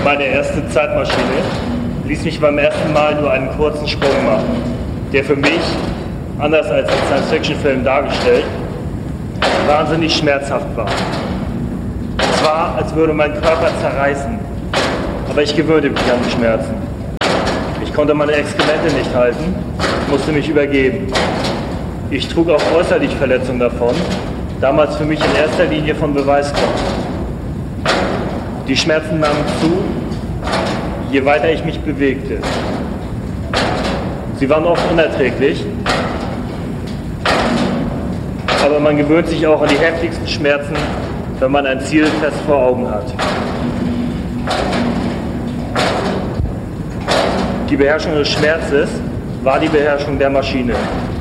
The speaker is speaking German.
Meine erste Zeitmaschine ließ mich beim ersten Mal nur einen kurzen Sprung machen, der für mich, anders als in Science-Fiction-Filmen dargestellt, wahnsinnig schmerzhaft war. Es war, als würde mein Körper zerreißen, aber ich gewöhnte mich an die Schmerzen. Ich konnte meine Exkremente nicht halten, musste mich übergeben. Ich trug auch äußerlich Verletzungen davon, damals für mich in erster Linie von Beweiskraft. Die Schmerzen nahmen zu, je weiter ich mich bewegte. Sie waren oft unerträglich, aber man gewöhnt sich auch an die heftigsten Schmerzen, wenn man ein Ziel fest vor Augen hat. Die Beherrschung des Schmerzes war die Beherrschung der Maschine.